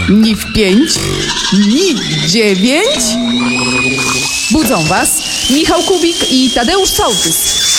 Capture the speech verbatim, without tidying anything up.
ni w pięć, ni w dziewięć. Budzą Was Michał Kubik i Tadeusz Sołtys.